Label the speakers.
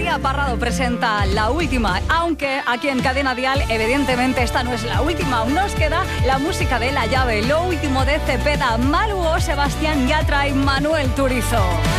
Speaker 1: María Parrado presenta La Última, aunque aquí en Cadena Dial, evidentemente, esta no es la última. Aún nos queda la música de La Llave, lo último de Cepeda, Malú o Sebastián Yatra y Manuel Turizo.